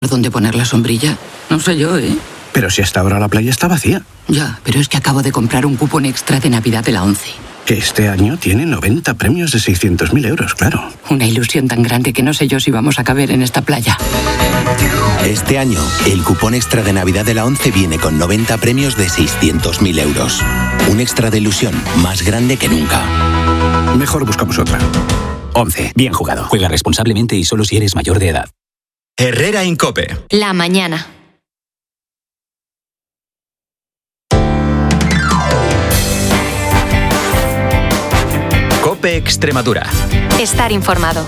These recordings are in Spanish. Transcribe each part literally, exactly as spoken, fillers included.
encontrar dónde poner la sombrilla? No sé yo, ¿eh? Pero si hasta ahora la playa está vacía. Ya, pero es que acabo de comprar un cupón extra de Navidad de la ONCE. Que este año tiene noventa premios de seiscientos mil euros, claro. Una ilusión tan grande que no sé yo si vamos a caber en esta playa. Este año, el cupón extra de Navidad de la ONCE viene con noventa premios de seiscientos mil euros. Un extra de ilusión más grande que nunca. Mejor buscamos otra. ONCE. Bien jugado. Juega responsablemente y solo si eres mayor de edad. Herrera en COPE. La mañana. COPE Extremadura. Estar informado.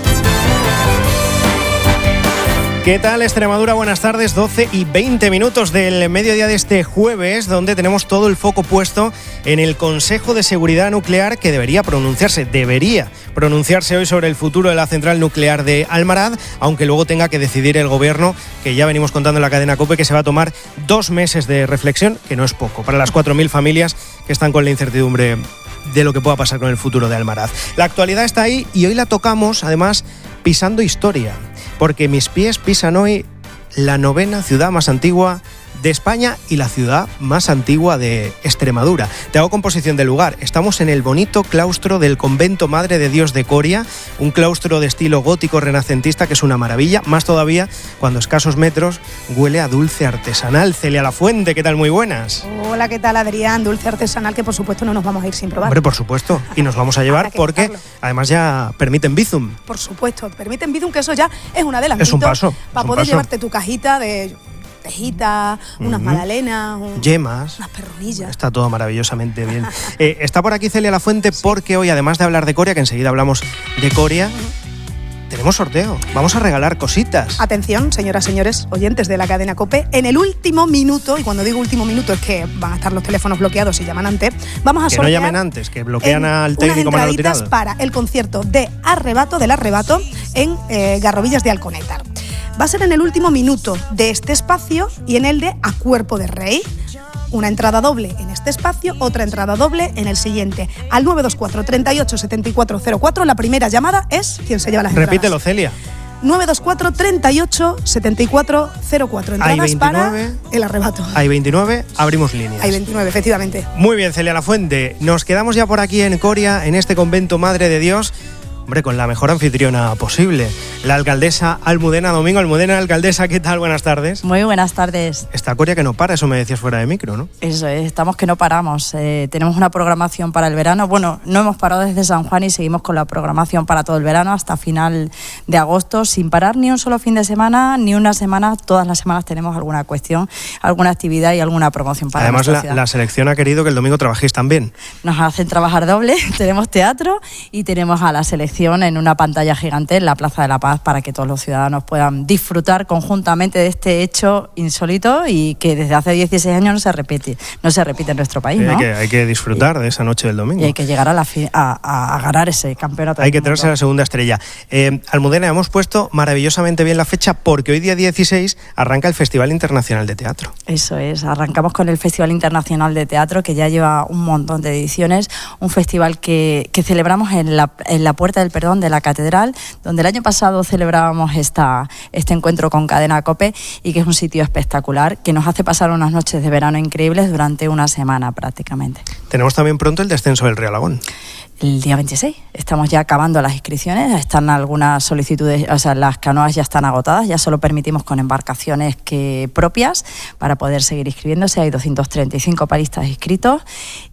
¿Qué tal, Extremadura? Buenas tardes, doce y veinte minutos del mediodía de este jueves, donde tenemos todo el foco puesto en el Consejo de Seguridad Nuclear, que debería pronunciarse, debería pronunciarse hoy sobre el futuro de la central nuclear de Almaraz, aunque luego tenga que decidir el gobierno, que ya venimos contando en la cadena COPE, que se va a tomar dos meses de reflexión, que no es poco, para las cuatro mil familias que están con la incertidumbre de lo que pueda pasar con el futuro de Almaraz. La actualidad está ahí y hoy la tocamos, además, pisando historia, porque mis pies pisan hoy la novena ciudad más antigua de España y la ciudad más antigua de Extremadura. Te hago composición del lugar. Estamos en el bonito claustro del Convento Madre de Dios de Coria, un claustro de estilo gótico renacentista que es una maravilla, más todavía cuando a escasos metros huele a dulce artesanal. Celia Lafuente, ¿qué tal? Muy buenas. Hola, ¿qué tal, Adrián? Dulce artesanal que por supuesto no nos vamos a ir sin probar. Hombre, por supuesto, y nos vamos a llevar porque probarlo. Además ya permiten Bizum. Por supuesto, permiten Bizum, que eso ya es una de las Es un paso. Para un poder paso. llevarte tu cajita de tejitas, uh-huh. unas magdalenas, un, yemas, unas perronillas. Está todo maravillosamente bien. eh, está por aquí Celia Lafuente sí. porque hoy, además de hablar de Coria, que enseguida hablamos de Coria, uh-huh. tenemos sorteo. Vamos a regalar cositas. Atención, señoras, señores, oyentes de la cadena COPE, en el último minuto, y cuando digo último minuto es que van a estar los teléfonos bloqueados si llaman antes, vamos a que sortear... Que no llamen antes, que bloquean al técnico unas mano tirado. Para el concierto de Arrebato, del Arrebato, en eh, Garrovillas de Alconétar. Va a ser en el último minuto de este espacio y en el de A Cuerpo de Rey. Una entrada doble en este espacio, otra entrada doble en el siguiente. Al nueve dos cuatro, treinta y ocho, setenta y cuatro cero cuatro, la primera llamada es quien se lleva las entradas. Repítelo, Celia. nueve dos cuatro, treinta y ocho, setenta y cuatro cero cuatro. Entradas Hay veintinueve, para el Arrebato. Hay veintinueve, abrimos líneas. Hay veintinueve, efectivamente. Muy bien, Celia Lafuente. Nos quedamos ya por aquí en Coria, en este convento Madre de Dios. Hombre, con la mejor anfitriona posible, la alcaldesa Almudena Domingo. Almudena, alcaldesa, ¿qué tal? Buenas tardes. Muy buenas tardes. Está Coria que no para, eso me decías fuera de micro, ¿no? Eso es, estamos que no paramos. Eh, tenemos una programación para el verano. Bueno, no hemos parado desde San Juan y seguimos con la programación para todo el verano hasta final de agosto, sin parar ni un solo fin de semana, ni una semana. Todas las semanas tenemos alguna cuestión, alguna actividad y alguna promoción para Además, nuestra la, ciudad. la selección ha querido que el domingo trabajéis también. Nos hacen trabajar doble, tenemos teatro y tenemos a la selección en una pantalla gigante en la Plaza de la Paz para que todos los ciudadanos puedan disfrutar conjuntamente de este hecho insólito y que desde hace dieciséis años no se repite, no se repite en nuestro país, sí, ¿no? Hay que, hay que disfrutar y, de esa noche del domingo. Y hay que llegar a, la fi- a, a ganar ese campeonato. Hay que traerse la segunda estrella. Eh, Almudena, hemos puesto maravillosamente bien la fecha porque hoy día dieciséis arranca el Festival Internacional de Teatro. Eso es, arrancamos con el Festival Internacional de Teatro que ya lleva un montón de ediciones, un festival que, que celebramos en la, en la Puerta del Perdón de la Catedral, donde el año pasado celebrábamos esta, este encuentro con Cadena COPE y que es un sitio espectacular que nos hace pasar unas noches de verano increíbles durante una semana prácticamente. Tenemos también pronto el descenso del Río Alagón. El día veintiséis. Estamos ya acabando las inscripciones, están algunas solicitudes, o sea, las canoas ya están agotadas, ya solo permitimos con embarcaciones que propias para poder seguir inscribiéndose. Hay doscientos treinta y cinco paristas inscritos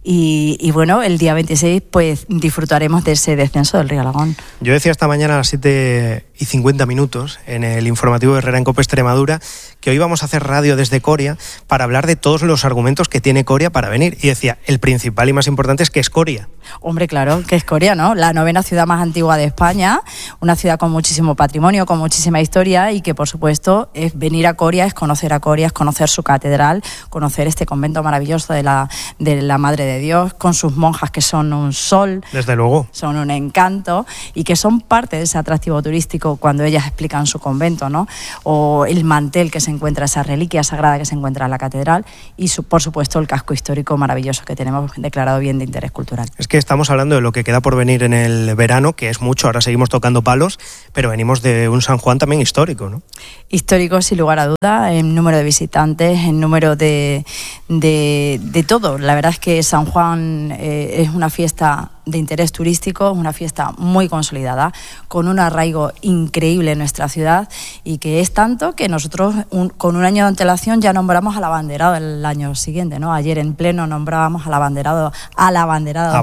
y, y bueno, el día veintiséis pues disfrutaremos de ese descenso del Río Alagón. Yo decía esta mañana a las siete y cincuenta minutos en el informativo de Herrera en COPE Extremadura que hoy vamos a hacer radio desde Coria para hablar de todos los argumentos que tiene Coria para venir. Y decía, el principal y más importante es que es Coria. Hombre, claro, que es Coria, ¿no? La novena ciudad más antigua de España, una ciudad con muchísimo patrimonio, con muchísima historia y que, por supuesto, es venir a Coria, es conocer a Coria, es conocer su catedral, conocer este convento maravilloso de la, de la Madre de Dios, con sus monjas que son un sol. Desde luego. Son un encanto y que son parte de ese atractivo turístico turístico cuando ellas explican su convento, ¿no? O el mantel que se encuentra, esa reliquia sagrada que se encuentra en la catedral y, su, por supuesto, el casco histórico maravilloso que tenemos declarado bien de interés cultural. Es que estamos hablando de lo que queda por venir en el verano, que es mucho, ahora seguimos tocando palos, pero venimos de un San Juan también histórico, ¿no? Histórico, sin lugar a duda, en número de visitantes, en número de, de, de todo. La verdad es que San Juan eh, es una fiesta de interés turístico, una fiesta muy consolidada, con un arraigo increíble en nuestra ciudad y que es tanto que nosotros un, con un año de antelación ya nombramos al abanderado el año siguiente, ¿no? Ayer en pleno nombrábamos al abanderado, a la abanderada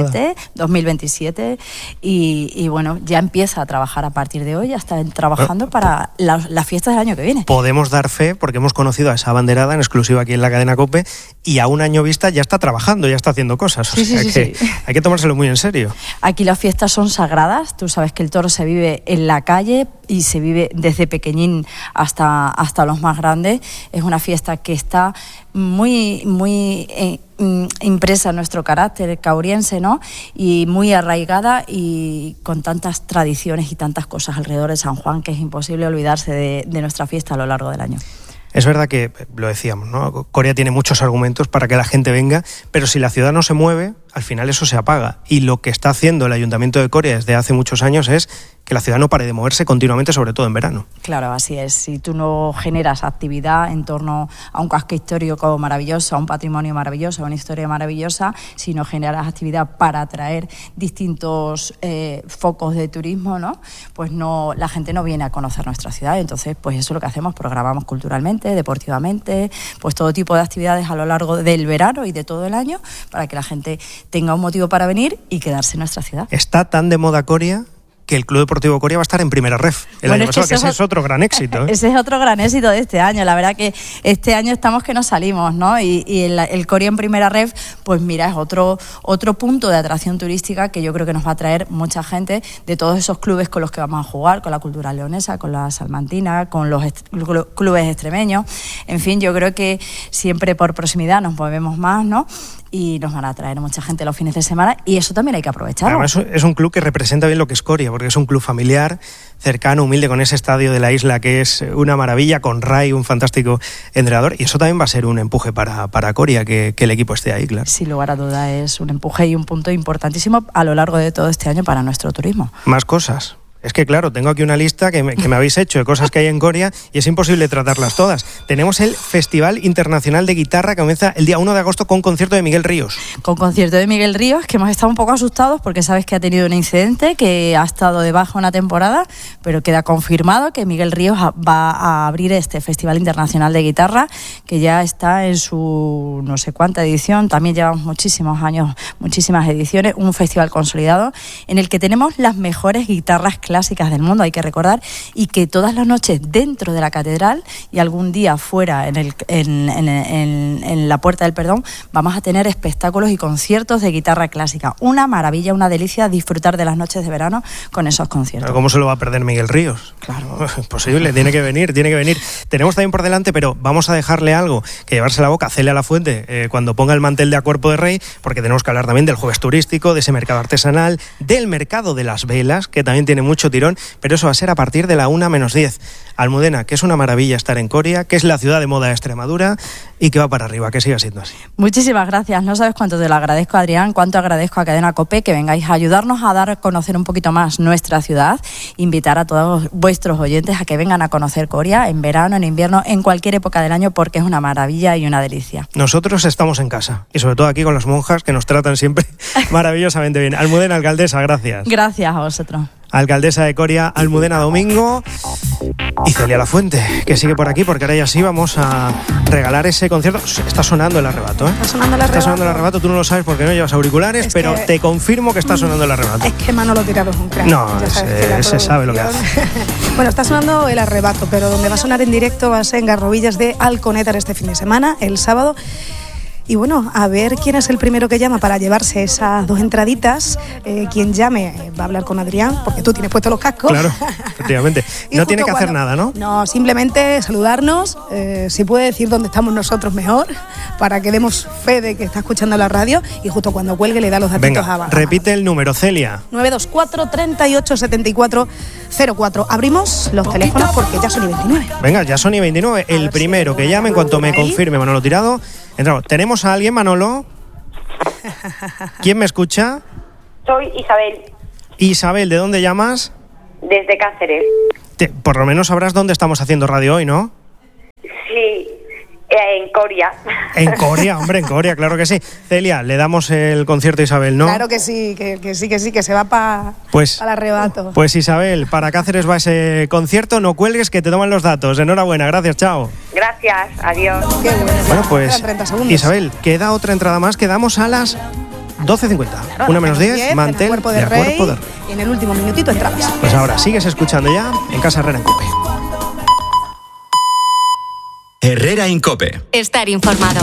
dos mil veintisiete y, y bueno, ya empieza a trabajar a partir de hoy, ya está trabajando bueno, para la, la fiesta del año que viene. Podemos dar fe porque hemos conocido a esa abanderada en exclusiva aquí en la cadena COPE y a un año vista ya está trabajando, ya está haciendo cosas. O sí, sea sí, que sí. hay que tomárselo muy en serio. Aquí las fiestas son sagradas, tú sabes que el toro se vive en la calle y se vive desde pequeñín hasta, hasta los más grandes. Es una fiesta que está muy, muy eh, impresa en nuestro carácter cauriense, ¿no? Y muy arraigada y con tantas tradiciones y tantas cosas alrededor de San Juan que es imposible olvidarse de, de nuestra fiesta a lo largo del año. Es verdad que, lo decíamos, ¿no? Coria tiene muchos argumentos para que la gente venga, pero si la ciudad no se mueve, al final eso se apaga. Y lo que está haciendo el Ayuntamiento de Coria desde hace muchos años es que la ciudad no pare de moverse continuamente, sobre todo en verano. Claro, así es. Si tú no generas actividad en torno a un casco histórico maravilloso, a un patrimonio maravilloso, a una historia maravillosa, si no generas actividad para atraer distintos eh, focos de turismo, ¿no? Pues no, la gente no viene a conocer nuestra ciudad. Entonces, pues eso es lo que hacemos, programamos culturalmente, deportivamente, pues todo tipo de actividades a lo largo del verano y de todo el año para que la gente tenga un motivo para venir y quedarse en nuestra ciudad. Está tan de moda Coria que el Club Deportivo Coria va a estar en primera ref el bueno, año pasado, es que, que ese es otro gran éxito. ¿eh? Ese es otro gran éxito de este año. La verdad que este año estamos que nos salimos, ¿no? Y, y el, el Coria en primera ref, pues mira, es otro, otro punto de atracción turística que yo creo que nos va a traer mucha gente de todos esos clubes con los que vamos a jugar, con la cultura leonesa, con la salmantina, con los est- clubes extremeños. En fin, yo creo que siempre por proximidad nos movemos más, ¿no? Y nos van a traer mucha gente los fines de semana y eso también hay que aprovecharlo. Además, es un club que representa bien lo que es Coria, porque es un club familiar, cercano, humilde, con ese estadio de la isla que es una maravilla, con Ray, un fantástico entrenador, y eso también va a ser un empuje para, para Coria, que, que el equipo esté ahí, claro. Sin lugar a duda es un empuje y un punto importantísimo a lo largo de todo este año para nuestro turismo. Más cosas. Es que claro, tengo aquí una lista que me, que me habéis hecho de cosas que hay en Coria y es imposible tratarlas todas. Tenemos el Festival Internacional de Guitarra que comienza el día uno de agosto con concierto de Miguel Ríos. Con concierto de Miguel Ríos, que hemos estado un poco asustados porque sabes que ha tenido un incidente, que ha estado de baja una temporada, pero queda confirmado que Miguel Ríos va a abrir este Festival Internacional de Guitarra, que ya está en su no sé cuánta edición, también llevamos muchísimos años, muchísimas ediciones, un festival consolidado en el que tenemos las mejores guitarras clásicas clásicas del mundo, hay que recordar, y que todas las noches dentro de la catedral y algún día fuera en, el, en, en, en, en la Puerta del Perdón vamos a tener espectáculos y conciertos de guitarra clásica. Una maravilla, una delicia disfrutar de las noches de verano con esos conciertos. ¿Cómo se lo va a perder Miguel Ríos? Claro. Imposible, tiene que venir, tiene que venir. Tenemos también por delante, pero vamos a dejarle algo que llevarse a la boca, Celia Lafuente, eh, cuando ponga el mantel de A Cuerpo de Rey, porque tenemos que hablar también del jueves turístico, de ese mercado artesanal, del mercado de las velas, que también tiene mucho tirón, pero eso va a ser a partir de la una menos diez. Almudena, que es una maravilla estar en Coria, que es la ciudad de moda de Extremadura y que va para arriba, que siga siendo así. Muchísimas gracias, no sabes cuánto te lo agradezco, Adrián, cuánto agradezco a Cadena COPE que vengáis a ayudarnos a dar a conocer un poquito más nuestra ciudad, invitar a todos vuestros oyentes a que vengan a conocer Coria en verano, en invierno, en cualquier época del año, porque es una maravilla y una delicia. Nosotros estamos en casa y sobre todo aquí con las monjas que nos tratan siempre maravillosamente bien. Almudena, alcaldesa, gracias. Gracias a vosotros. Alcaldesa de Coria, Almudena Domingo, y Celia Lafuente, que sigue por aquí, porque ahora ya sí vamos a regalar ese concierto. Está sonando el arrebato, ¿eh? Está sonando el arrebato. Está sonando el arrebato, tú no lo sabes porque no llevas auriculares, es pero que... te confirmo que está sonando el arrebato. Es que Manolo Tirado es un crack. No, ese, ese sabe lo que hace. Bueno, está sonando el arrebato, pero donde va a sonar en directo va a ser en Garrovillas de Alconétar este fin de semana, el sábado. Y bueno, a ver quién es el primero que llama para llevarse esas dos entraditas. Eh, quien llame eh, va a hablar con Adrián, porque tú tienes puestos los cascos. Claro, efectivamente. No tiene que hacer cuando, nada, ¿no? No, simplemente saludarnos. Eh, si puede decir dónde estamos nosotros mejor, para que demos fe de que está escuchando la radio. Y justo cuando cuelgue le da los datitos. Venga, a, a repite el número, Celia. nueve dos cuatro, treinta y ocho, setenta y cuatro cero cuatro. Abrimos los teléfonos porque ya son y veintinueve. Venga, ya son y veintinueve. El primero que llame en cuanto me confirme Manolo Tirado. Entramos. ¿Tenemos a alguien, Manolo? ¿Quién me escucha? Soy Isabel. Isabel, ¿de dónde llamas? Desde Cáceres. Te, por lo menos sabrás dónde estamos haciendo radio hoy, ¿no? Sí, en Coria. En Coria, hombre, en Coria, claro que sí. Celia, le damos el concierto a Isabel, ¿no? Claro que sí, que, que sí, que sí, que se va para pues, pa el arrebato. Pues Isabel, para Cáceres va ese concierto, no cuelgues que te toman los datos. Enhorabuena, gracias, chao. Gracias, adiós. Qué bueno. Bueno, pues Isabel, queda otra entrada más, quedamos a las doce cincuenta. Claro, Una menos diez, mantel Cuerpo de, de Rey, Cuerpo de Rey. Y en el último minutito entramos. Pues ahora, sigues escuchando ya en Casa Herrera en COPE. Herrera en COPE. Estar informado.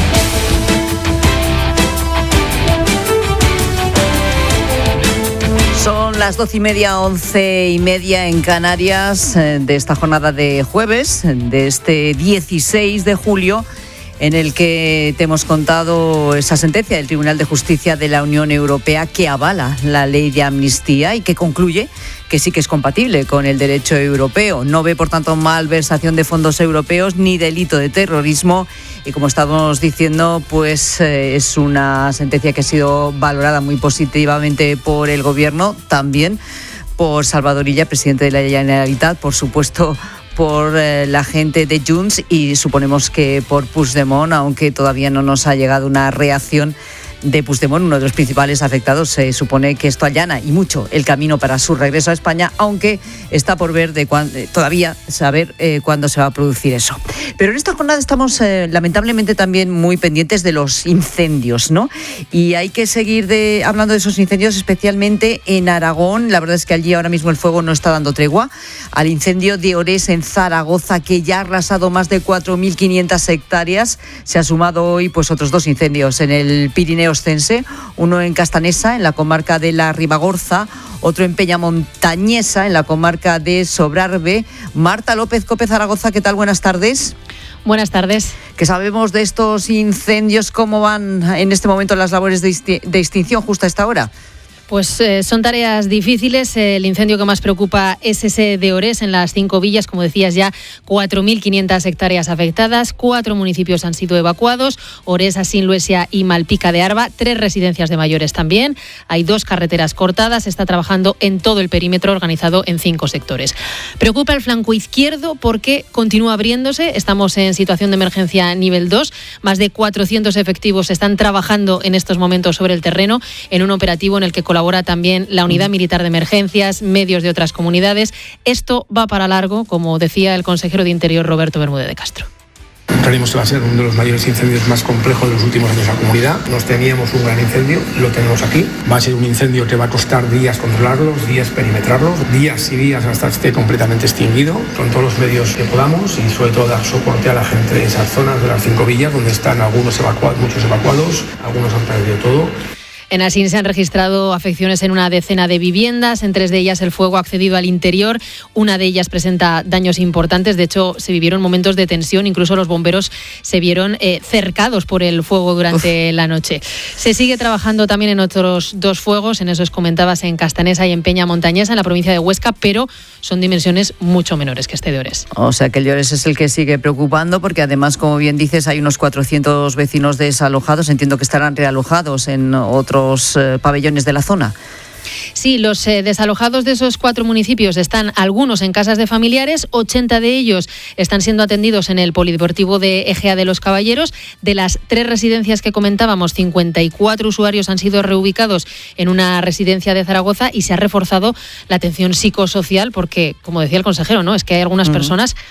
Son las doce y media, once y media en Canarias de esta jornada de jueves, de este dieciséis de julio, en el que te hemos contado esa sentencia del Tribunal de Justicia de la Unión Europea que avala la ley de amnistía y que concluye que sí que es compatible con el derecho europeo. No ve, por tanto, malversación de fondos europeos ni delito de terrorismo. Y como estamos diciendo, pues eh, es una sentencia que ha sido valorada muy positivamente por el Gobierno, también por Salvador Illa, presidente de la Generalitat, por supuesto por eh, la gente de Junts y suponemos que por Puigdemont, aunque todavía no nos ha llegado una reacción de Puigdemont, uno de los principales afectados. Se supone que esto allana y mucho el camino para su regreso a España, aunque está por ver de cuándo, todavía saber eh, cuándo se va a producir eso. Pero en esta jornada estamos eh, lamentablemente también muy pendientes de los incendios, ¿no? Y hay que seguir de, hablando de esos incendios, especialmente en Aragón. La verdad es que allí ahora mismo el fuego no está dando tregua. Al incendio de Orés en Zaragoza, que ya ha arrasado más de cuatro mil quinientas hectáreas, se ha sumado hoy pues otros dos incendios en el Pirineo Oscense, uno en Castanesa, en la comarca de la Ribagorza, otro en Peñamontañesa, en la comarca de Sobrarbe. Marta López, COPE Zaragoza, ¿qué tal? Buenas tardes. Buenas tardes. ¿Qué sabemos de estos incendios? ¿Cómo van en este momento las labores de, exti- de extinción justo a esta hora? Pues eh, son tareas difíciles. El incendio que más preocupa es ese de Orés, en las cinco villas, como decías ya, cuatro mil quinientas hectáreas afectadas, cuatro municipios han sido evacuados, Orés, Asín, Luesia y Malpica de Arba, tres residencias de mayores también, hay dos carreteras cortadas, se está trabajando en todo el perímetro organizado en cinco sectores. Preocupa el flanco izquierdo porque continúa abriéndose, estamos en situación de emergencia nivel dos, más de cuatrocientos efectivos están trabajando en estos momentos sobre el terreno en un operativo en el que colabora también la Unidad Militar de Emergencias, medios de otras comunidades. Esto va para largo, como decía el consejero de Interior, Roberto Bermúdez de Castro. Creemos que va a ser uno de los mayores incendios más complejos de los últimos años en la comunidad. Nos teníamos un gran incendio, lo tenemos aquí. Va a ser un incendio que va a costar días controlarlos, días perimetrarlos, días y días hasta que esté completamente extinguido, con todos los medios que podamos y sobre todo dar soporte a la gente de esas zonas de las cinco villas donde están algunos evacuados, muchos evacuados, algunos han perdido todo. En Asín se han registrado afecciones en una decena de viviendas, en tres de ellas el fuego ha accedido al interior, una de ellas presenta daños importantes, de hecho se vivieron momentos de tensión, incluso los bomberos se vieron eh, cercados por el fuego durante Uf. la noche. Se sigue trabajando también en otros dos fuegos, en esos comentabas en Castanesa y en Peñamontañesa, en la provincia de Huesca, pero son dimensiones mucho menores que este de Orés. O sea que el de Orés es el que sigue preocupando, porque además, como bien dices, hay unos cuatrocientos vecinos desalojados, entiendo que estarán realojados en otros los eh, pabellones de la zona. Sí, los eh, desalojados de esos cuatro municipios están algunos en casas de familiares, ochenta de ellos están siendo atendidos en el Polideportivo de Ejea de los Caballeros. De las tres residencias que comentábamos, cincuenta y cuatro usuarios han sido reubicados en una residencia de Zaragoza y se ha reforzado la atención psicosocial porque, como decía el consejero, ¿no? Es que hay algunas uh-huh. personas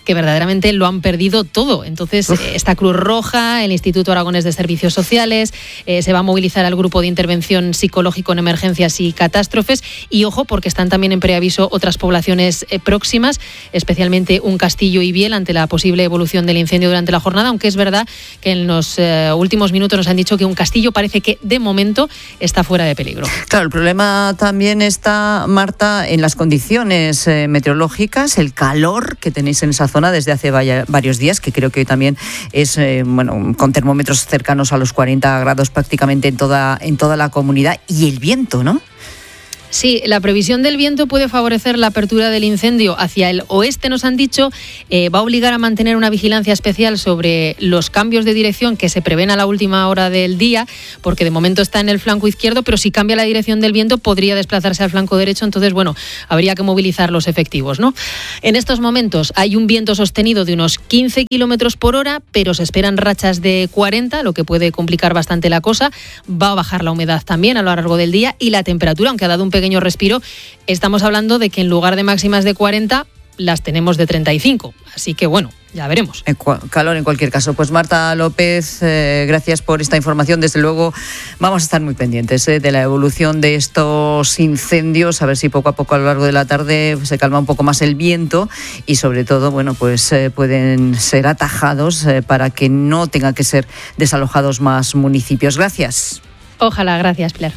que verdaderamente lo han perdido todo. Entonces, Uf. esta Cruz Roja, el Instituto Aragonés de Servicios Sociales, eh, se va a movilizar al grupo de intervención psicológico en emergencias y catástrofes. Y ojo, porque están también en preaviso otras poblaciones eh, próximas, especialmente un Castillo y Biel, ante la posible evolución del incendio durante la jornada, aunque es verdad que en los eh, últimos minutos nos han dicho que un Castillo parece que de momento está fuera de peligro. Claro, el problema también está, Marta, en las condiciones eh, meteorológicas, el calor que tenéis en esa zona desde hace vaya, varios días, que creo que también es, eh, bueno, con termómetros cercanos a los cuarenta grados prácticamente en toda, en toda la comunidad, y el viento, ¿no? Sí, la previsión del viento puede favorecer la apertura del incendio hacia el oeste, nos han dicho. Eh, va a obligar a mantener una vigilancia especial sobre los cambios de dirección que se prevén a la última hora del día, porque de momento está en el flanco izquierdo, pero si cambia la dirección del viento podría desplazarse al flanco derecho. Entonces, bueno, habría que movilizar los efectivos, ¿no? En estos momentos hay un viento sostenido de unos quince kilómetros por hora, pero se esperan rachas de cuarenta, lo que puede complicar bastante la cosa. Va a bajar la humedad también a lo largo del día, y la temperatura, aunque ha dado un pequeño respiro, estamos hablando de que en lugar de máximas de cuarenta las tenemos de treinta y cinco, así que bueno, ya veremos. Calor en cualquier caso. Pues Marta López, eh, gracias por esta información. Desde luego vamos a estar muy pendientes eh, de la evolución de estos incendios, a ver si poco a poco a lo largo de la tarde se calma un poco más el viento y sobre todo, bueno, pues eh, pueden ser atajados eh, para que no tengan que ser desalojados más municipios. Gracias. Ojalá, gracias, Pilar.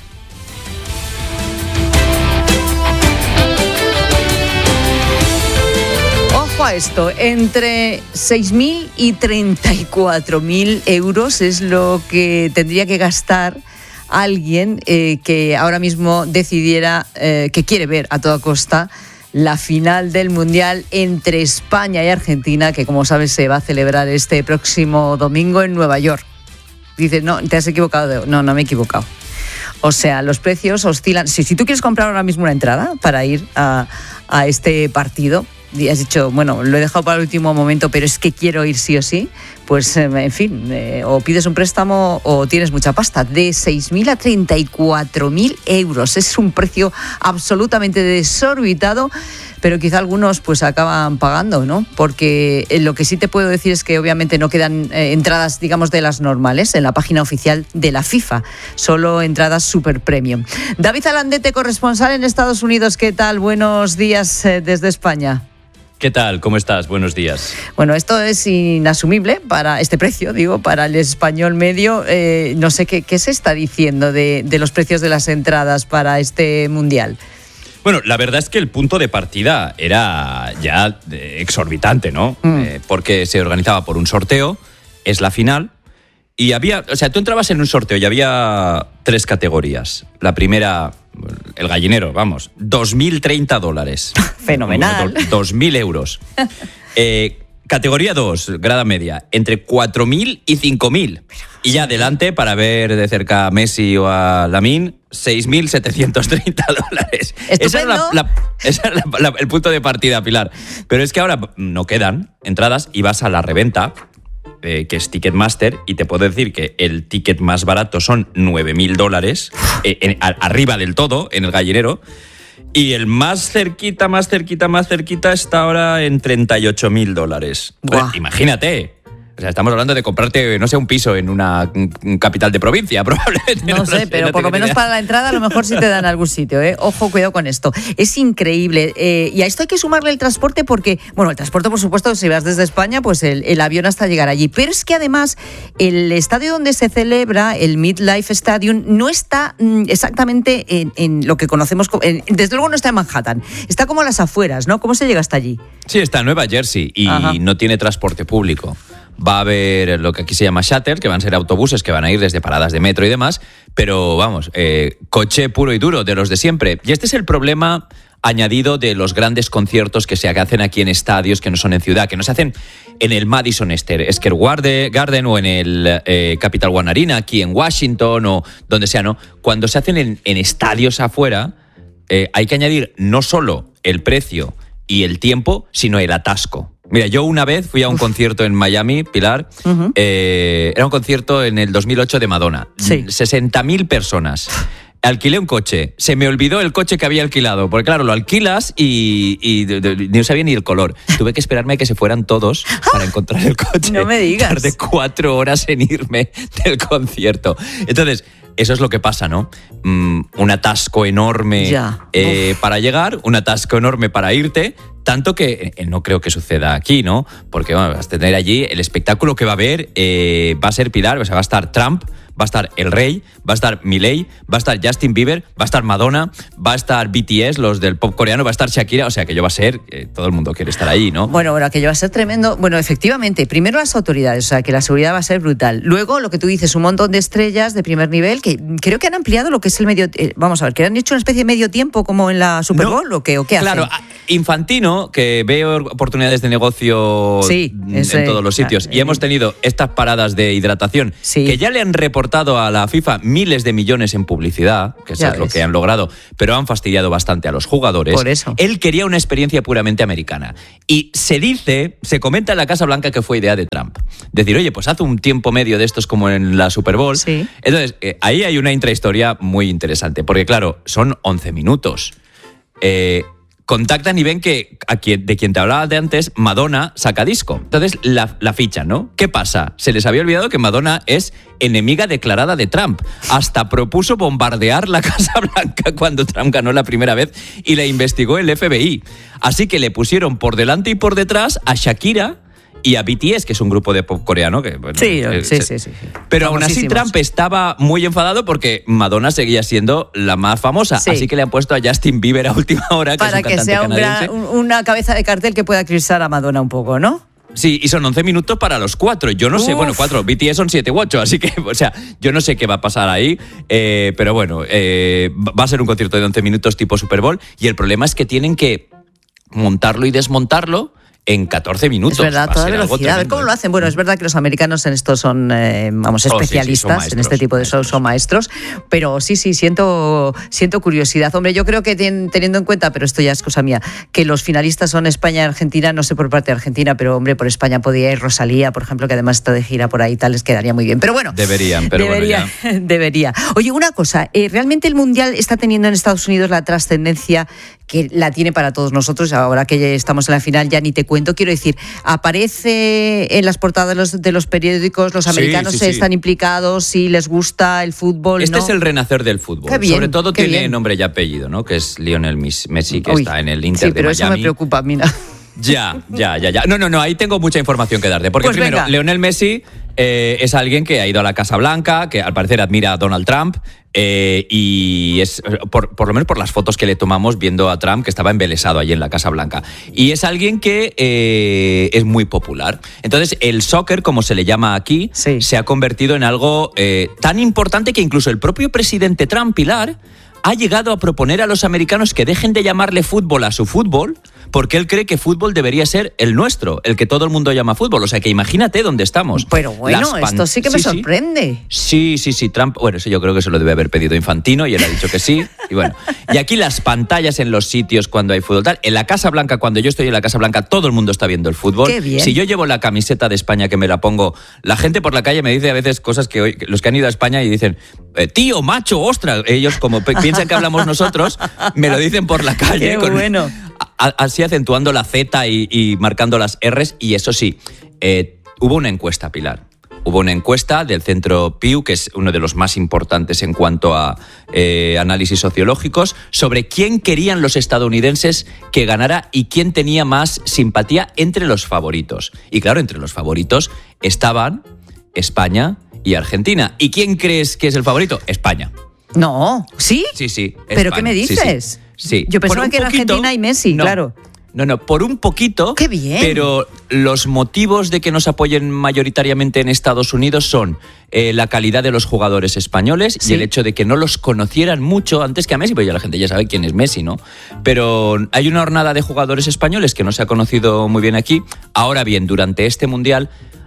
A esto, entre seis mil y treinta y cuatro mil euros es lo que tendría que gastar alguien eh, que ahora mismo decidiera eh, que quiere ver a toda costa la final del Mundial entre España y Argentina, que como sabes se va a celebrar este próximo domingo en Nueva York. Dices, no, te has equivocado. No, no me he equivocado. O sea, los precios oscilan. Si, si tú quieres comprar ahora mismo una entrada para ir a, a este partido, y has dicho, bueno, lo he dejado para el último momento, pero es que quiero ir sí o sí, pues en fin, eh, o pides un préstamo o tienes mucha pasta. De seis mil a treinta y cuatro mil euros. Es un precio absolutamente desorbitado, pero quizá algunos pues acaban pagando, ¿no? Porque lo que sí te puedo decir es que obviamente no quedan eh, entradas, digamos, de las normales en la página oficial de la FIFA, solo entradas super premium. David Alandete, corresponsal en Estados Unidos, ¿qué tal? Buenos días eh, desde España. ¿Qué tal? ¿Cómo estás? Buenos días. Bueno, esto es inasumible para este precio, digo, para el español medio. Eh, no sé qué, qué se está diciendo de, de los precios de las entradas para este Mundial. Bueno, la verdad es que el punto de partida era ya exorbitante, ¿no? Mm. Eh, porque se organizaba por un sorteo, es la final, y había, o sea, tú entrabas en un sorteo y había tres categorías. La primera, el gallinero, vamos, dos mil treinta dólares. Fenomenal. dos mil euros. Eh, categoría dos, grada media, entre cuatro mil y cinco mil. Y ya adelante, para ver de cerca a Messi o a Lamine, seis mil setecientos treinta dólares. Ese era, la, la, ese era la, la, el punto de partida, Pilar. Pero es que ahora no quedan entradas y vas a la reventa, eh, que es Ticketmaster, y te puedo decir que el ticket más barato son nueve mil dólares, eh, en, a, arriba del todo, en el gallinero. Y el más cerquita, más cerquita, más cerquita está ahora en treinta y ocho mil dólares. Pues, imagínate. O sea, estamos hablando de comprarte, no sé, un piso en una capital de provincia, probablemente. No, no sé, pero no por lo menos idea. Para la entrada a lo mejor sí te dan algún sitio, ¿eh? Ojo, cuidado con esto. Es increíble. Eh, y a esto hay que sumarle el transporte porque, bueno, el transporte, por supuesto, si vas desde España, pues el, el avión hasta llegar allí. Pero es que además el estadio donde se celebra, el MetLife Stadium, no está mm, exactamente en, en lo que conocemos, en, desde luego no está en Manhattan. Está como a las afueras, ¿no? ¿Cómo se llega hasta allí? Sí, está en Nueva Jersey y Ajá. no tiene transporte público. Va a haber lo que aquí se llama shuttle, que van a ser autobuses que van a ir desde paradas de metro y demás, pero vamos, eh, coche puro y duro, de los de siempre. Y este es el problema añadido de los grandes conciertos que se hacen aquí en estadios que no son en ciudad, que no se hacen en el Madison Square Garden o en el eh, Capital One Arena, aquí en Washington o donde sea, ¿no? Cuando se hacen en, en estadios afuera, eh, hay que añadir no solo el precio y el tiempo, sino el atasco. Mira, yo una vez fui a un Uf. concierto en Miami, Pilar, uh-huh. eh, era un concierto en el dos mil ocho de Madonna, sí. sesenta mil personas. alquilé un coche, se me olvidó el coche que había alquilado, porque claro, lo alquilas y, y de, de, no sabía ni el color. Tuve que esperarme a que se fueran todos para encontrar el coche. No me digas. Tardé cuatro horas en irme del concierto. Entonces, eso es lo que pasa, ¿no? Mm, un atasco enorme eh, para llegar, un atasco enorme para irte, tanto que eh, no creo que suceda aquí, ¿no? Porque bueno, vas a tener allí el espectáculo que va a haber, eh, va a ser Pilar, o sea, va a estar Trump, va a estar El Rey, va a estar Milei, va a estar Justin Bieber, va a estar Madonna, va a estar B T S, los del pop coreano, va a estar Shakira, o sea, que yo va a ser, eh, todo el mundo quiere estar ahí, ¿no? Bueno, bueno, aquello va a ser tremendo. Bueno, efectivamente, primero las autoridades, o sea, que la seguridad va a ser brutal. Luego, lo que tú dices, un montón de estrellas de primer nivel, que creo que han ampliado lo que es el medio... Eh, vamos a ver, que han hecho una especie de medio tiempo como en la Super Bowl, no, ¿o qué, o qué claro, hacen? Infantino, que veo oportunidades de negocio sí, ese, en todos los sitios, claro, y hemos tenido estas paradas de hidratación, sí, que ya le han reportado a la FIFA miles de millones en publicidad, que eso es lo que han logrado, pero han fastidiado bastante a los jugadores. Por eso. Él quería una experiencia puramente americana. Y se dice, se comenta en la Casa Blanca que fue idea de Trump. Decir, oye, pues haz un tiempo medio de estos como en la Super Bowl. Sí. Entonces, eh, ahí hay una intrahistoria muy interesante, porque claro, son once minutos. Eh... Contactan y ven que a quien, de quien te hablaba de antes, Madonna saca disco. Entonces la, la fichan, ¿no? ¿Qué pasa? Se les había olvidado que Madonna es enemiga declarada de Trump. Hasta propuso bombardear la Casa Blanca cuando Trump ganó la primera vez y la investigó el F B I. Así que le pusieron por delante y por detrás a Shakira y a B T S, que es un grupo de pop coreano. Que, bueno, sí, eh, sí, se, sí, sí. Pero aún así Trump estaba muy enfadado porque Madonna seguía siendo la más famosa. Sí. Así que le han puesto a Justin Bieber a última hora, que para es un que cantante sea un canadiense. gran, una cabeza de cartel que pueda cruzar a Madonna un poco, ¿no? Sí, y son once minutos para los cuatro. Yo no Uf. sé, bueno, cuatro, B T S son siete u ocho, así que, o sea, yo no sé qué va a pasar ahí, eh, pero bueno, eh, va a ser un concierto de once minutos tipo Super Bowl, y el problema es que tienen que montarlo y desmontarlo en catorce minutos. Es verdad, toda velocidad. A ver cómo lo hacen. Bueno, es verdad que los americanos en esto son, eh, vamos, especialistas, oh, sí, sí, en este tipo de shows, son maestros, pero sí, sí, siento, siento curiosidad. Hombre, yo creo que ten, teniendo en cuenta, pero esto ya es cosa mía, que los finalistas son España y Argentina, no sé por parte de Argentina, pero hombre, por España podía ir Rosalía, por ejemplo, que además está de gira por ahí, tal, les quedaría muy bien. Pero bueno. Deberían, pero debería, bueno, ya. Debería. Oye, una cosa, eh, ¿realmente el Mundial está teniendo en Estados Unidos la trascendencia que la tiene para todos nosotros? Ahora que estamos en la final, ya ni te cuento, quiero decir, aparece en las portadas de los, de los periódicos, los americanos sí, sí, sí. están implicados, si les gusta el fútbol, Este ¿no? es el renacer del fútbol. Qué bien, Sobre todo qué tiene bien. nombre y apellido, ¿no? Que es Lionel Messi, que Uy, está en el Inter sí, de pero Miami. eso me preocupa, mira. Ya, ya, ya, ya. No, no, no, ahí tengo mucha información que darte. Porque pues primero, venga. Lionel Messi eh, es alguien que ha ido a la Casa Blanca, que al parecer admira a Donald Trump, eh, y es, por, por lo menos por las fotos que le tomamos viendo a Trump, que estaba embelesado allí en la Casa Blanca. Y es alguien que eh, es muy popular. Entonces, el soccer, como se le llama aquí, sí. se ha convertido en algo eh, tan importante que incluso el propio presidente Trump, Pilar, ha llegado a proponer a los americanos que dejen de llamarle fútbol a su fútbol, porque él cree que fútbol debería ser el nuestro, el que todo el mundo llama fútbol. O sea, que imagínate dónde estamos. Pero bueno, pan... esto sí que me sí, sorprende. Sí, sí, sí, Trump, bueno, eso yo creo que se lo debe haber pedido Infantino y él ha dicho que sí. Y bueno, y aquí las pantallas en los sitios cuando hay fútbol tal. En la Casa Blanca, cuando yo estoy en la Casa Blanca, todo el mundo está viendo el fútbol. Qué bien. Si yo llevo la camiseta de España, que me la pongo, la gente por la calle me dice a veces cosas que hoy, los que han ido a España y dicen, eh, tío, macho, ostras. Ellos como piensan que hablamos nosotros, me lo dicen por la calle. Qué con, bueno. A, así acentuando la Z y, y marcando las R's. Y eso sí, eh, hubo una encuesta, Pilar. Hubo una encuesta del Centro Pew, que es uno de los más importantes en cuanto a eh, análisis sociológicos, sobre quién querían los estadounidenses que ganara y quién tenía más simpatía entre los favoritos. Y claro, entre los favoritos estaban España y Argentina. ¿Y quién crees que es el favorito? España. No, ¿sí? Sí, sí. ¿Pero España. qué me dices? Sí, sí. sí. Yo pensaba que era poquito, Argentina y Messi, no, claro. No, no, por un poquito. ¡Qué bien! Pero los motivos de que nos apoyen mayoritariamente en Estados Unidos son eh, la calidad de los jugadores españoles ¿Sí? y el hecho de que no los conocieran mucho antes que a Messi, porque ya la gente ya sabe quién es Messi, ¿no? Pero hay una hornada de jugadores españoles que no se ha conocido muy bien aquí. Ahora bien, durante este Mundial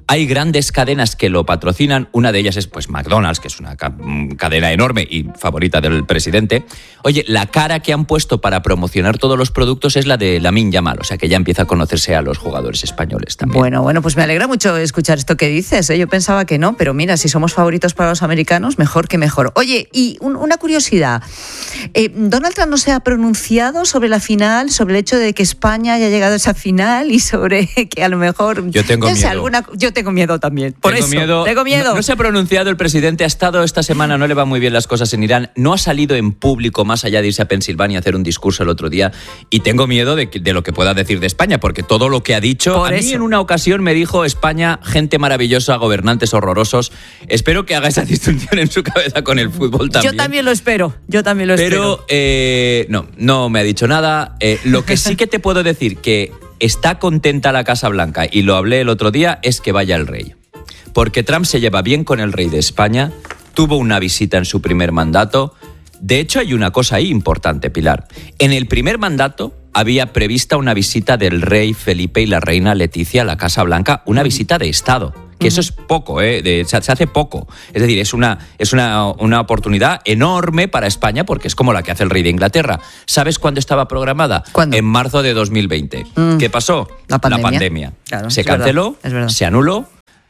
Hay grandes cadenas que lo patrocinan. Una de ellas es pues McDonald's, que es una ca- cadena enorme y favorita del presidente. Oye, la cara que han puesto para promocionar todos los productos es la de Lamine Yamal, o sea que ya empieza a conocerse a los jugadores españoles también. Bueno, bueno, pues me alegra mucho escuchar esto que dices, ¿eh? Yo pensaba que no, pero mira, si somos favoritos para los americanos, mejor que mejor. Oye, y un, una curiosidad, eh, ¿Donald Trump no se ha pronunciado sobre la final, sobre el hecho de que España haya llegado a esa final y sobre que a lo mejor... Yo tengo no sé, miedo. Alguna, yo tengo miedo también, por tengo eso, miedo. tengo miedo. No, no se ha pronunciado el presidente, ha estado esta semana, no le va muy bien las cosas en Irán, no ha salido en público más allá de irse a Pensilvania a hacer un discurso el otro día y tengo miedo de, de lo que pueda decir de España, porque todo lo que ha dicho, Por a mí eso. en una ocasión me dijo España, gente maravillosa, gobernantes horrorosos. Espero que haga esa distinción en su cabeza con el fútbol también. Yo también lo espero, yo también lo espero. Pero eh, no, no me ha dicho nada. Eh, lo que sí que te puedo decir que está contenta la Casa Blanca, y lo hablé el otro día, es que vaya el rey. Porque Trump se lleva bien con el rey de España, tuvo una visita en su primer mandato. De hecho, hay una cosa ahí importante, Pilar. En el primer mandato había prevista una visita del rey Felipe y la reina Leticia a la Casa Blanca, una visita de Estado. Que eso es poco, ¿eh? De, se, se hace poco. Es decir, es una, es una, una oportunidad enorme para España porque es como la que hace el rey de Inglaterra. ¿Sabes cuándo estaba programada? ¿Cuándo? En marzo de dos mil veinte. Mm. ¿Qué pasó? La pandemia. La pandemia. Claro, se es canceló, verdad, es verdad. se anuló.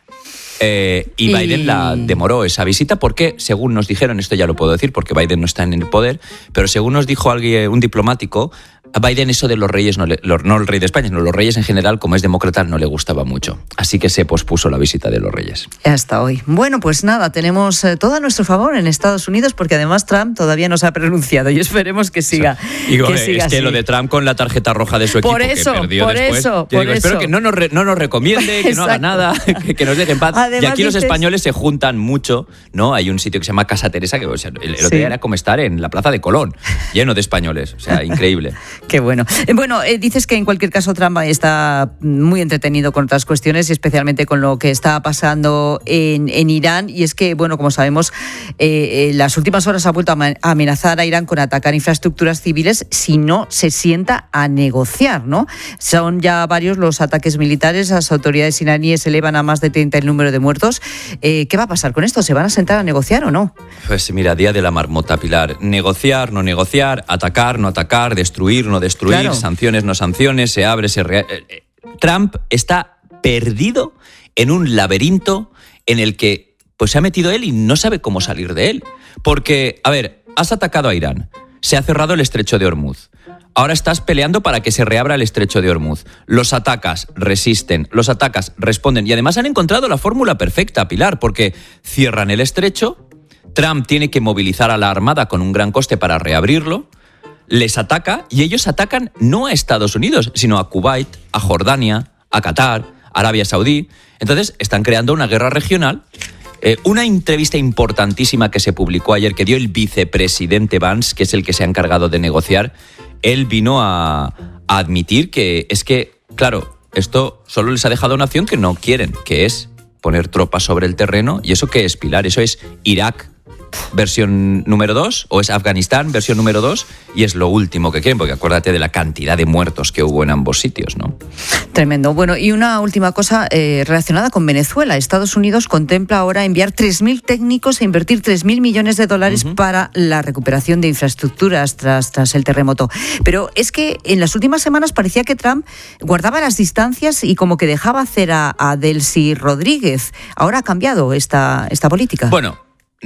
Eh, y, Y- Biden la demoró esa visita porque, según nos dijeron, esto ya lo puedo decir porque Biden no está en el poder, pero según nos dijo alguien, un diplomático, a Biden eso de los reyes, no, le, no el rey de España, sino los reyes en general, como es demócrata, no le gustaba mucho. Así que se pospuso la visita de los reyes. Hasta hoy. Bueno, pues nada, tenemos eh, todo a nuestro favor en Estados Unidos porque además Trump todavía no se ha pronunciado y esperemos que siga, Y, que joder, siga es que así. lo de Trump con la tarjeta roja de su equipo Por eso, que perdió por después, eso, yo por digo, espero eso. que no nos, re- no nos recomiende, que no haga Exacto. nada, que, que nos deje en paz. Además, y aquí los dices- españoles se juntan mucho, ¿no? Hay un sitio que se llama Casa Teresa, que o sea, el, el otro Sí. día era como estar en la Plaza de Colón, lleno de españoles, o sea, increíble. Qué bueno. Eh, Bueno, eh, dices que en cualquier caso Trump está muy entretenido con otras cuestiones y especialmente con lo que está pasando en, en Irán. Y es que, bueno, como sabemos, eh, en las últimas horas ha vuelto a ma- a amenazar a Irán con atacar infraestructuras civiles si no se sienta a negociar, ¿no? Son ya varios los ataques militares. Las autoridades iraníes elevan a más de treinta el número de muertos. Eh, ¿Qué va a pasar con esto? ¿Se van a sentar a negociar o no? Pues mira, día de la marmota, Pilar. Negociar, no negociar, atacar, no atacar, destruir, no destruir, Claro. sanciones, no sanciones, se abre, se... Re... Trump está perdido en un laberinto en el que pues se ha metido él y no sabe cómo salir de él. Porque, a ver, has atacado a Irán, se ha cerrado el estrecho de Hormuz. Ahora estás peleando para que se reabra el estrecho de Hormuz. Los atacas, resisten, los atacas, responden. Y además han encontrado la fórmula perfecta, Pilar, porque cierran el estrecho, Trump tiene que movilizar a la Armada con un gran coste para reabrirlo, les ataca y ellos atacan no a Estados Unidos, sino a Kuwait, a Jordania, a Qatar, a Arabia Saudí. Entonces están creando una guerra regional. Eh, una entrevista importantísima que se publicó ayer, que dio el vicepresidente Vance, que es el que se ha encargado de negociar, él vino a, a admitir que es que, claro, esto solo les ha dejado una opción que no quieren, que es poner tropas sobre el terreno. ¿Y eso qué es, Pilar? Eso es Irak versión número dos, o es Afganistán versión número dos, y es lo último que quieren, porque acuérdate de la cantidad de muertos que hubo en ambos sitios, ¿no? Tremendo. Bueno, y una última cosa eh, relacionada con Venezuela. Estados Unidos contempla ahora enviar tres mil técnicos e invertir tres mil millones de dólares uh-huh. para la recuperación de infraestructuras tras, tras el terremoto. Pero es que en las últimas semanas parecía que Trump guardaba las distancias y como que dejaba hacer a, a Delcy Rodríguez. Ahora ha cambiado esta, esta política. Bueno,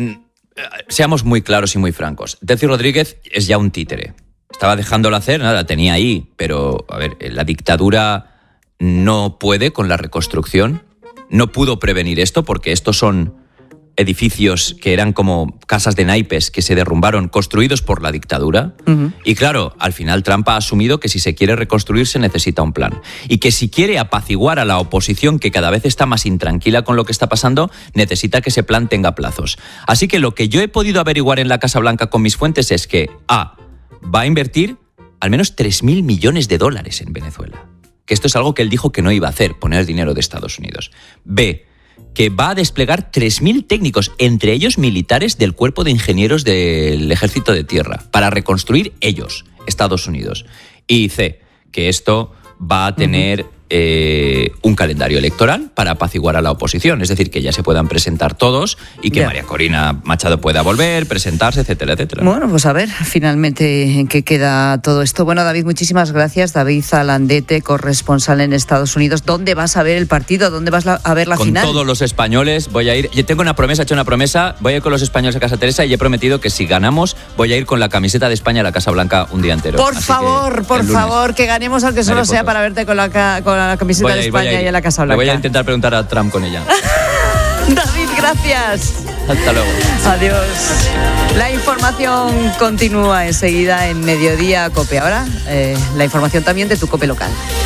seamos muy claros y muy francos. Delcy Rodríguez es ya un títere. Estaba dejándolo hacer, nada, la tenía ahí, pero, a ver, la dictadura no puede con la reconstrucción, no pudo prevenir esto porque estos son edificios que eran como casas de naipes que se derrumbaron, construidos por la dictadura. Uh-huh. Y claro, al final Trump ha asumido que si se quiere reconstruir se necesita un plan. Y que si quiere apaciguar a la oposición, que cada vez está más intranquila con lo que está pasando, necesita que ese plan tenga plazos. Así que lo que yo he podido averiguar en la Casa Blanca con mis fuentes es que A, va a invertir al menos tres mil millones de dólares en Venezuela. Que esto es algo que él dijo que no iba a hacer, poner dinero de Estados Unidos. B, que va a desplegar tres mil técnicos, entre ellos militares del Cuerpo de Ingenieros del Ejército de Tierra, para reconstruir ellos, Estados Unidos. Y C, que esto va a tener uh-huh. eh, un calendario electoral para apaciguar a la oposición, es decir, que ya se puedan presentar todos y que Ya. María Corina Machado pueda volver, presentarse, etcétera, etcétera. Bueno, pues a ver finalmente en qué queda todo esto. Bueno, David, muchísimas gracias. David Zalandete, corresponsal en Estados Unidos. ¿Dónde vas a ver el partido? ¿Dónde vas a ver la Con final? todos los españoles voy a ir. Yo tengo una promesa, he hecho una promesa. Voy a ir con los españoles a Casa Teresa y he prometido que si ganamos voy a ir con la camiseta de España a la Casa Blanca un día entero. Por Así favor, que por el lunes favor, que ganemos aunque solo haré sea fotos. para verte con la, ca- con la camiseta Voy a de ir, voy a España ir. y en la Casa Le Blanca. voy a intentar preguntar a Trump con ella. David, gracias. Hasta luego. Adiós. La información continúa enseguida en Mediodía Cope. Ahora, eh, la información también de tu Cope local.